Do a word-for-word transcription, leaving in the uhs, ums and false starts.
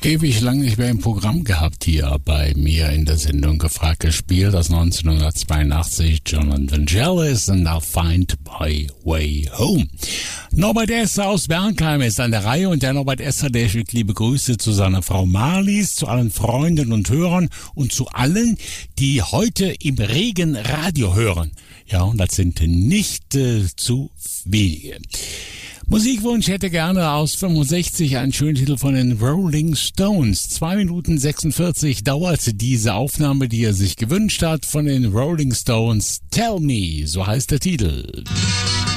Ewig lang nicht mehr im Programm gehabt hier bei mir in der Sendung Gefragt gespielt aus neunzehnhundertzweiundachtzig John Vangelis and I'll Find My Way Home. Norbert Esser aus Bernkheim ist an der Reihe und der Norbert Esser, der schickt liebe Grüße zu seiner Frau Marlies, zu allen Freunden und Hörern und zu allen, die heute im Regen Radio hören. Ja, und das sind nicht äh, zu wenige. Musikwunsch hätte gerne aus fünfundsechzig einen schönen Titel von den Rolling Stones. zwei Minuten sechsundvierzig dauert diese Aufnahme, die er sich gewünscht hat von den Rolling Stones. Tell Me, so heißt der Titel.